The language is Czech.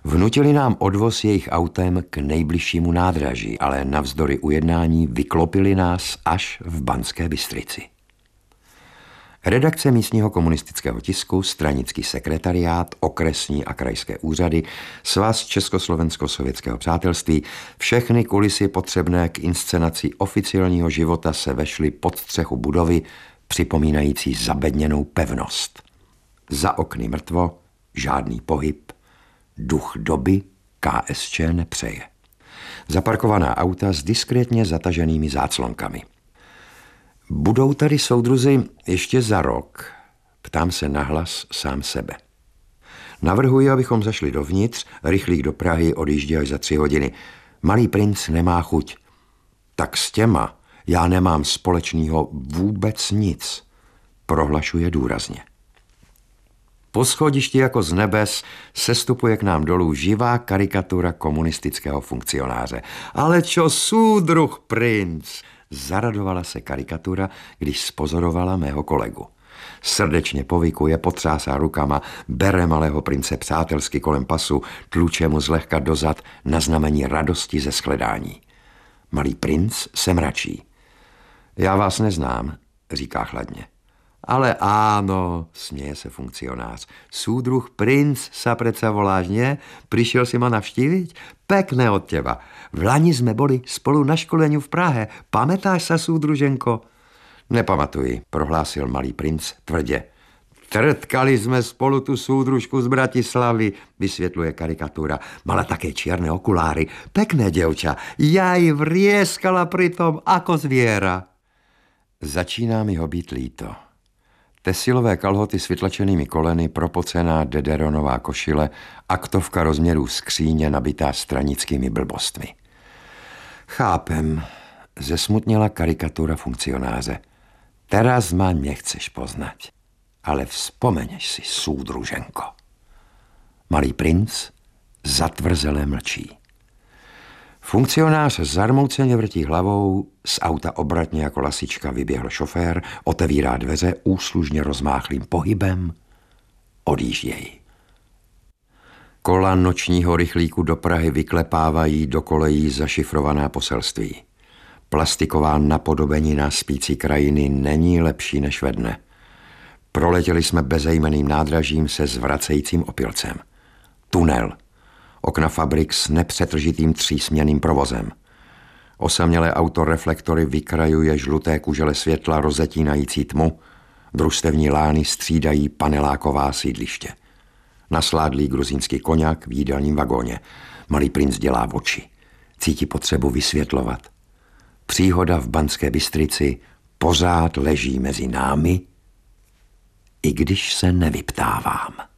Vnutili nám odvoz jejich autem k nejbližšímu nádraží, ale navzdory ujednání vyklopili nás až v Banské Bystrici. Redakce místního komunistického tisku, stranický sekretariát, okresní a krajské úřady, Svaz Československo-sovětského přátelství, všechny kulisy potřebné k inscenaci oficiálního života se vešly pod střechu budovy, připomínající zabedněnou pevnost. Za okny mrtvo, žádný pohyb, duch doby KSČ nepřeje. Zaparkovaná auta s diskrétně zataženými záclonkami. Budou tady soudruzi ještě za rok? Ptám se nahlas sám sebe. Navrhuji, abychom zašli dovnitř, rychlík do Prahy odjíždí až za 3 hodiny. Malý princ nemá chuť. Tak s těma já nemám společného vůbec nic, prohlašuje důrazně. Po schodišti jako z nebes sestupuje k nám dolů živá karikatura komunistického funkcionáře. Ale čo súdruh, princ, zaradovala se karikatura, když spozorovala mého kolegu. Srdečně povykuje, potřásá rukama, bere malého prince přátelsky kolem pasu, tluče mu zlehka dozad na znamení radosti ze shledání. Malý princ se mračí. Já vás neznám, říká chladně. Ale áno, směje se funkcionář. Súdruh princ sa preca voláš, nie? Prišiel si ma navštíviť? Pekné od teba. Vlani sme boli spolu na školeniu v Prahe. Pamätáš sa, súdruženko? Nepamatuji, prohlásil malý princ tvrdě. Trtkali jsme spolu tu súdružku z Bratislavy, vysvětluje karikatura. Mala také čierne okuláry. Pekné děvča. Jaj vrieskala pritom ako zviera. Začíná mi ho být líto. Tesilové kalhoty s vytlačenými koleny, propocená dederonová košile, aktovka rozměrů skříně nabitá stranickými blbostmi. Chápem, zesmutněla karikatura funkcionáře. Teraz ma nechceš poznať, ale vzpomeneš si, súdruženko. Malý princ zatvrzele mlčí. Funkcionář zarmouceně vrtí hlavou, z auta obratně jako lasička vyběhl šofér, otevírá dveře úslužně rozmáchlým pohybem, odjíždějí. Kola nočního rychlíku do Prahy vyklepávají do kolejí zašifrovaná poselství. Plastiková napodobenina spící krajiny není lepší než ve dne. Proletěli jsme bezejmenným nádražím se zvracejícím opilcem. Tunel. Okna fabrik s nepřetržitým 3směnným provozem. Osamělé autoreflektory vykrajuje žluté kužele světla rozetínající tmu. Družstevní lány střídají paneláková sídliště. Nasládlý gruzínský koňak v jídelním vagóně. Malý princ dělá oči. Cítí potřebu vysvětlovat. Příhoda v Banské Bystrici pořád leží mezi námi, i když se nevyptávám.